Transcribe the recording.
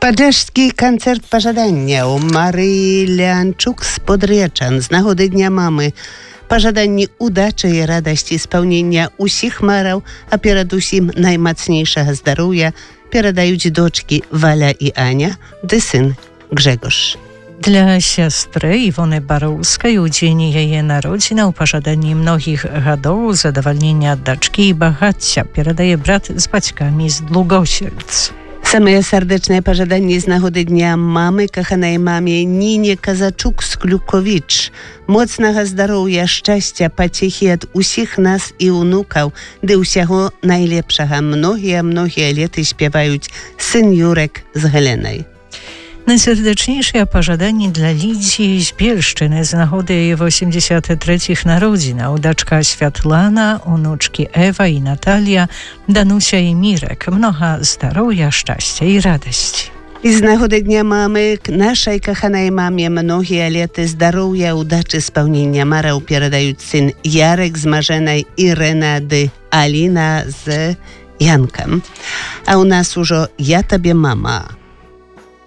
Падляшскі канцэрт пажадання ў Марыі Леанчук з Подречан з нагоды Дня мамы. Пажаданні удачы і радасці, спаўнення ўсіх мараў, а перадусім наймацнейшага здароўя перадаюць дочкі Валя і Аня ды сын Grzegorz. Для сястры Iwony Baroўскай у дзень яе народзінаў пажаданні многіх гадоў, задавальнення дачкі і багацця перадае брат з бацькамі з Długosielc. Самыя сардэчныя пажаданні з нагоды Дня мамы каханай маме Ніне Казачук з Клюковіч. Моцнага здароўя, шчасця, пацехі ад усіх нас і ўнукаў, ды ўсяго найлепшага. Многія леты спяваюць сын Юрek з Геленай. Najserdeczniejsze pożadanie dla Lidii z Bielszczyny z nagody jej 83 narodzinów. Daczka Światlana, unuczki Ewa i Natalia, Danusia i Mirek. Mnoha zdrowia, szczęścia i radości. I z nagody Dnia mamy naszej kochanej mamie mnogie lety zdrowia, udaczy, spełnienia marał передают syn Jarek z Marzenej, Irena dy Alina z Jankiem. A u nas już ja tobie mama.